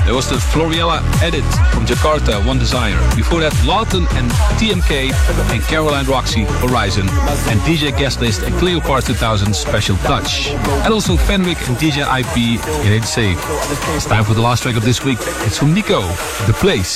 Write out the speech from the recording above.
There was the Floriella edit from Jakarta, One Desire. Before that, Lawton and TMK and Caroline Roxy, Horizon. And DJ Guest List and Cleopatra 2000, Special Touch. And also Fenwick and DJ IP, It Ain't Safe. It's time for the last track of this week. It's from Nico, The Place.